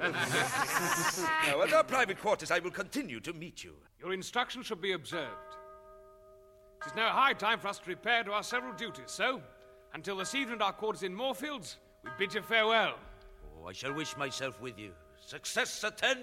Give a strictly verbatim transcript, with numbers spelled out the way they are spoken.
Now, at our private quarters, I will continue to meet you. Your instructions should be observed. It is now high time for us to repair to our several duties, so, until this evening at our quarters in Moorfields, we bid you farewell. Oh, I shall wish myself with you. Success attend